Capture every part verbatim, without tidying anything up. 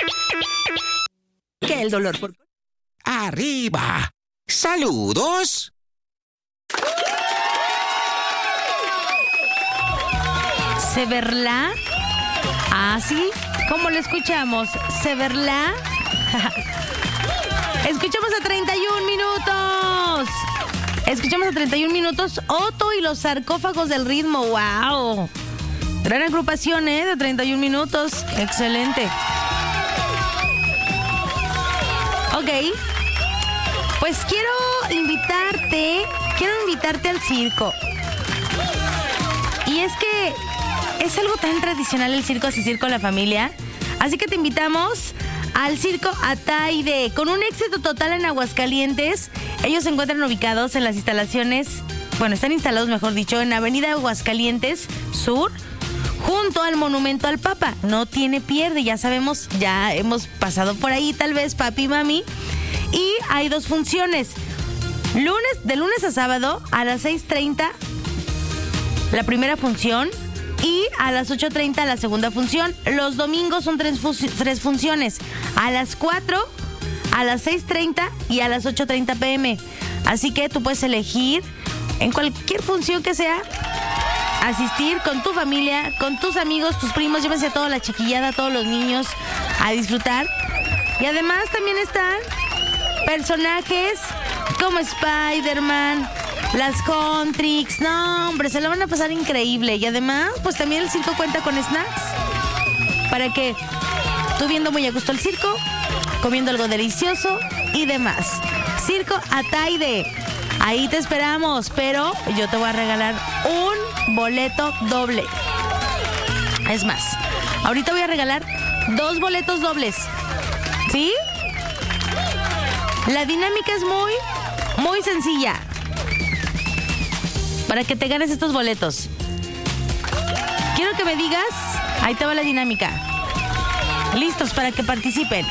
Que el dolor por... ¡Arriba! ¡Saludos! ¿Severla? ¿Ah, sí? ¿Cómo lo escuchamos? ¿Severla? Escuchamos a treinta y un minutos. Escuchamos a treinta y un minutos. Otto y los sarcófagos del ritmo. ¡Wow! Gran agrupación, ¿eh? De treinta y un minutos. Excelente. Ok. Pues quiero invitarte, quiero invitarte al circo. Y es que es algo tan tradicional el circo, así circo la familia. Así que te invitamos al circo Ataide. Con un éxito total en Aguascalientes, ellos se encuentran ubicados en las instalaciones, bueno, están instalados, mejor dicho, en Avenida Aguascalientes Sur, junto al Monumento al Papa. No tiene pierde, ya sabemos, ya hemos pasado por ahí, tal vez, papi y mami. Y hay dos funciones. Lunes, de lunes a sábado, a las seis treinta, la primera función. Y a las ocho treinta la segunda función. Los domingos son tres, fu- tres funciones. A las cuatro, a las seis treinta y a las ocho treinta pm. Así que tú puedes elegir en cualquier función que sea, asistir con tu familia, con tus amigos, tus primos. Llévense a toda la chiquillada, a todos los niños a disfrutar. Y además también están personajes como Spider-Man, las Contrix. No, hombre, se la van a pasar increíble. Y además, pues también el circo cuenta con snacks para que tú, viendo muy a gusto el circo, comiendo algo delicioso y demás. Circo Ataide, ahí te esperamos, pero yo te voy a regalar un boleto doble. Es más, ahorita voy a regalar dos boletos dobles, ¿sí? La dinámica es muy, muy sencilla para que te ganes estos boletos. Quiero que me digas, ahí te va la dinámica. Listos para que participen.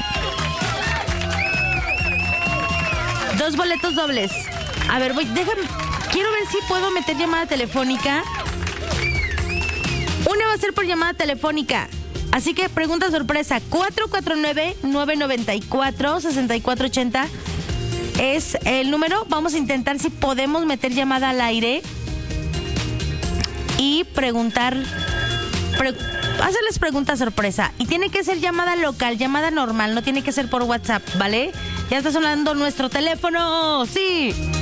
Dos boletos dobles. A ver, voy, déjame, quiero ver si puedo meter llamada telefónica. Una va a ser por llamada telefónica. Así que pregunta sorpresa, cuatro cuatro nueve, nueve nueve cuatro, seis cuatro ocho cero es el número. Vamos a intentar si podemos meter llamada al aire y preguntar, pre, hacerles pregunta sorpresa. Y tiene que ser llamada local, llamada normal, no tiene que ser por WhatsApp, ¿vale? Ya está sonando nuestro teléfono, sí.